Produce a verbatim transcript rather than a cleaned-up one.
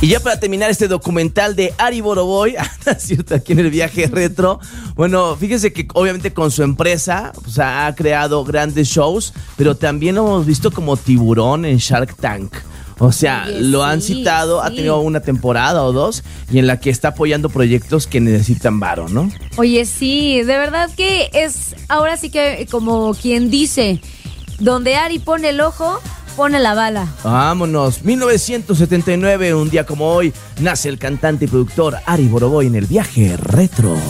Y ya para terminar este documental de Ari Boroboy, ¿cierto? Aquí en el viaje retro. Bueno, fíjese que obviamente con su empresa, o sea, ha creado grandes shows, pero también lo hemos visto como tiburón en Shark Tank. O sea, Oye, lo sí, han citado, sí. ha tenido una temporada o dos, y en la que está apoyando proyectos que necesitan varo, ¿no? Oye, sí, de verdad que es ahora sí que como quien dice, donde Ari pone el ojo, pone la bala. Vámonos, mil novecientos setenta y nueve, un día como hoy, nace el cantante y productor Ari Boroboy en el viaje retro.